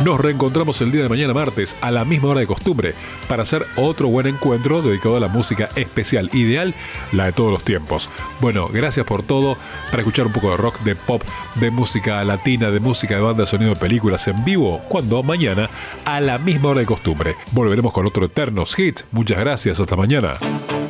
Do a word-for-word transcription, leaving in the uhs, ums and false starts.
Nos reencontramos el día de mañana martes a la misma hora de costumbre para hacer otro buen encuentro dedicado a la música especial, ideal, la de todos los tiempos. Bueno, gracias por todo, para escuchar un poco de rock, de pop, de música latina, de música de banda de sonido de películas en vivo, cuando mañana a la misma hora de costumbre. Volveremos con otro Eternos Hit. Muchas gracias, hasta mañana.